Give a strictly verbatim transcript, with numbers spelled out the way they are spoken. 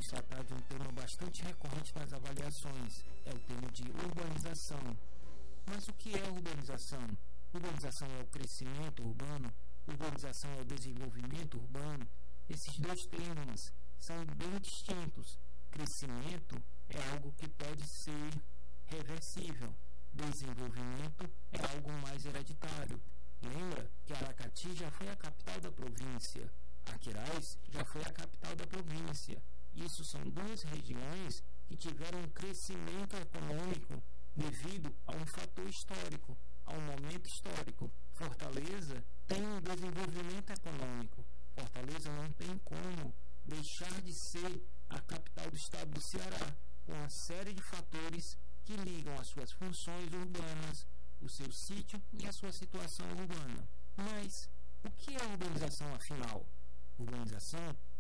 vamos tratar de um tema bastante recorrente nas avaliações, é o tema de urbanização. Mas o que é urbanização? Urbanização é o crescimento urbano, urbanização é o desenvolvimento urbano. Esses dois termos são bem distintos. Crescimento é algo que pode ser reversível. Desenvolvimento é algo mais hereditário. Lembra que Aracati já foi a capital da província. Aquiraz já foi a capital da província. Isso são duas regiões que tiveram um crescimento econômico devido a um fator histórico, a um momento histórico. Fortaleza tem um desenvolvimento econômico. Fortaleza não tem como deixar de ser a capital do estado do Ceará, com uma série de fatores que ligam as suas funções urbanas, o seu sítio e a sua situação urbana. Mas o que é urbanização, afinal? Urbanização